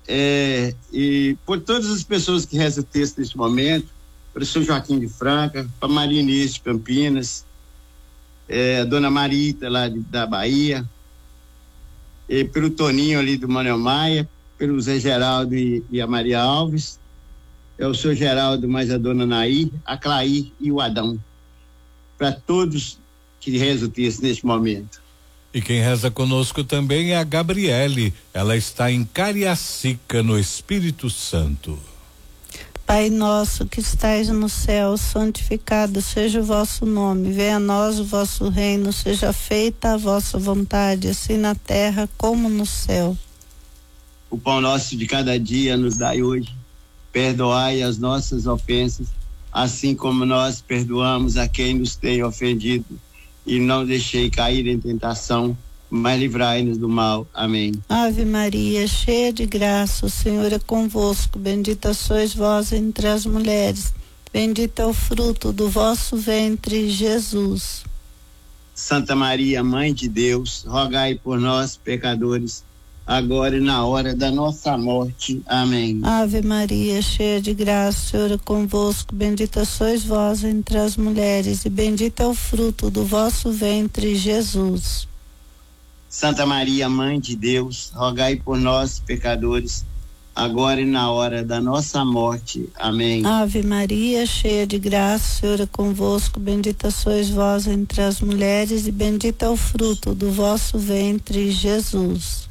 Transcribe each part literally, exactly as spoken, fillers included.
é, e por todas as pessoas que rezam o texto neste momento, para o senhor Joaquim de Franca, para Maria Inês de Campinas, é, a dona Marita lá de, da Bahia, e pelo Toninho ali do Manuel Maia, pelo Zé Geraldo e, e a Maria Alves, é o senhor Geraldo mais a dona Nair, a Clair e o Adão, para todos que rezam o texto neste momento. E quem reza conosco também é a Gabriele, ela está em Cariacica, no Espírito Santo. Pai nosso que estais no céu, santificado seja o vosso nome, venha a nós o vosso reino, seja feita a vossa vontade, assim na terra como no céu. O pão nosso de cada dia nos dai hoje, perdoai as nossas ofensas, assim como nós perdoamos a quem nos tem ofendido, e não deixei cair em tentação, mas livrai-nos do mal. Amém. Ave Maria, cheia de graça, o Senhor é convosco, bendita sois vós entre as mulheres, bendito é o fruto do vosso ventre, Jesus. Santa Maria, Mãe de Deus, rogai por nós, pecadores, agora e na hora da nossa morte. Amém. Ave Maria, cheia de graça, o Senhor é convosco, bendita sois vós entre as mulheres, e bendito é o fruto do vosso ventre, Jesus. Santa Maria, Mãe de Deus, rogai por nós, pecadores, agora e na hora da nossa morte. Amém. Ave Maria, cheia de graça, o Senhor é convosco, bendita sois vós entre as mulheres, e bendito é o fruto do vosso ventre, Jesus.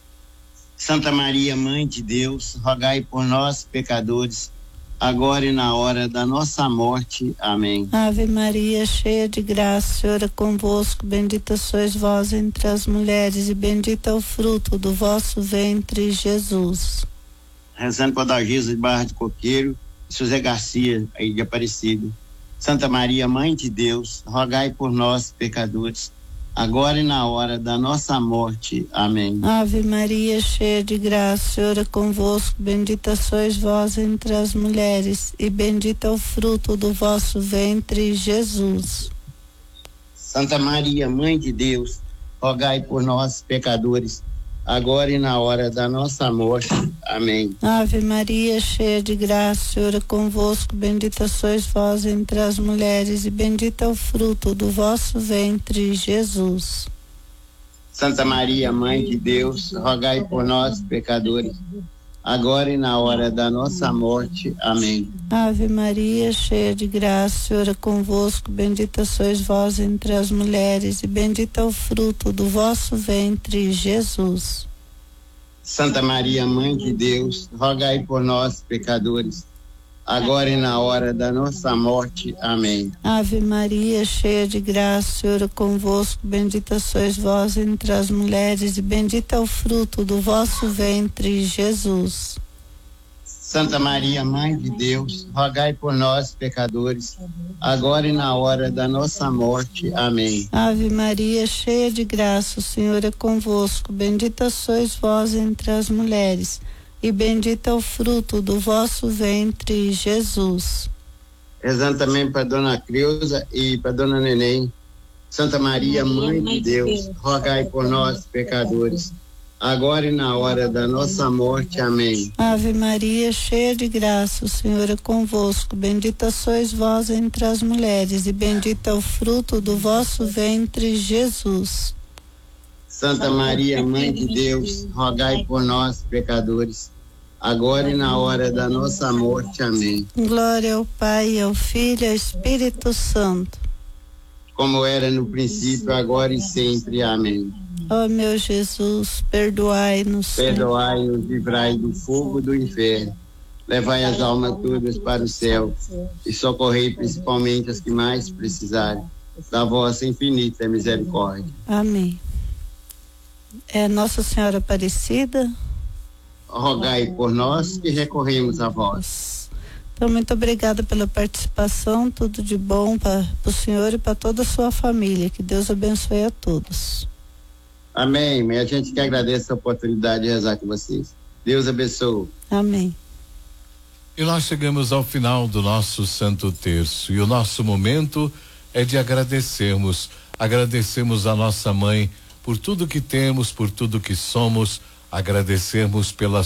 Santa Maria, Mãe de Deus, rogai por nós, pecadores, agora e na hora da nossa morte. Amém. Ave Maria, cheia de graça, o Senhor é convosco, bendita sois vós entre as mulheres, e bendito é o fruto do vosso ventre, Jesus. Rezando para Dalgisa de Barra de Coqueiro e José Garcia, aí de Aparecido. Santa Maria, Mãe de Deus, rogai por nós, pecadores, agora e na hora da nossa morte. Amém. Ave Maria, cheia de graça, o Senhor é convosco, bendita sois vós entre as mulheres, e bendito é o fruto do vosso ventre, Jesus. Santa Maria, Mãe de Deus, rogai por nós, pecadores, agora e na hora da nossa morte. Amém. Ave Maria, cheia de graça, o Senhor é convosco, bendita sois vós entre as mulheres, e bendito é o fruto do vosso ventre, Jesus. Santa Maria, Mãe de Deus, rogai por nós, pecadores, agora e na hora da nossa morte. Amém. Ave Maria, cheia de graça, o Senhor é convosco, bendita sois vós entre as mulheres, e bendito é o fruto do vosso ventre, Jesus. Santa Maria, Mãe de Deus, rogai por nós, pecadores, agora e na hora da nossa morte. Amém. Ave Maria, cheia de graça, o Senhor é convosco, bendita sois vós entre as mulheres, e bendito é o fruto do vosso ventre, Jesus. Santa Maria, Mãe de Deus, rogai por nós, pecadores, agora e na hora da nossa morte. Amém. Ave Maria, cheia de graça, o Senhor é convosco, bendita sois vós entre as mulheres, e bendito é o fruto do vosso ventre, Jesus. Rezando também para Dona Creuza e para Dona Neném. Santa Maria, Mãe de Deus, rogai por nós, pecadores, agora e na hora da nossa morte. Amém. Ave Maria, cheia de graça, o Senhor é convosco, bendita sois vós entre as mulheres, e bendito é o fruto do vosso ventre, Jesus. Santa Maria, Mãe de Deus, rogai por nós, pecadores, agora e na hora da nossa morte. Amém. Glória ao Pai, ao Filho e ao Espírito Santo, como era no princípio, agora e sempre. Amém. Ó meu Jesus, perdoai-nos. Perdoai-nos, livrai do fogo do inferno, levai as almas todas para o céu e socorrei principalmente as que mais precisarem da vossa infinita misericórdia. Amém. É Nossa Senhora Aparecida, rogai por nós que recorremos a vós. Então, muito obrigada pela participação, tudo de bom para o senhor e para toda a sua família, que Deus abençoe a todos. Amém. A gente que agradece a oportunidade de rezar com vocês. Deus abençoe. Amém. E nós chegamos ao final do nosso Santo Terço, e o nosso momento é de agradecermos, agradecermos a nossa mãe por tudo que temos, por tudo que somos, agradecermos pela